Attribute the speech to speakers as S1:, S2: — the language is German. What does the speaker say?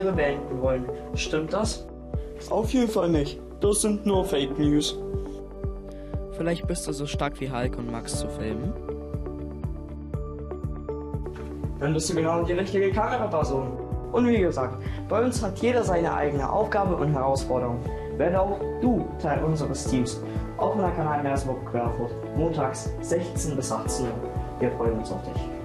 S1: beenden wollen. Stimmt das?
S2: Auf jeden Fall nicht. Das sind nur Fake News.
S3: Vielleicht bist du so stark wie Hulk und magst zu filmen?
S1: Dann bist du genau die richtige Kameraperson. Und wie gesagt, bei uns hat jeder seine eigene Aufgabe und Herausforderung. Werde auch du Teil unseres Teams. Auf unserem Kanal Meeresburg Querfurt. Montags 16 bis 18 Uhr. Wir freuen uns auf dich.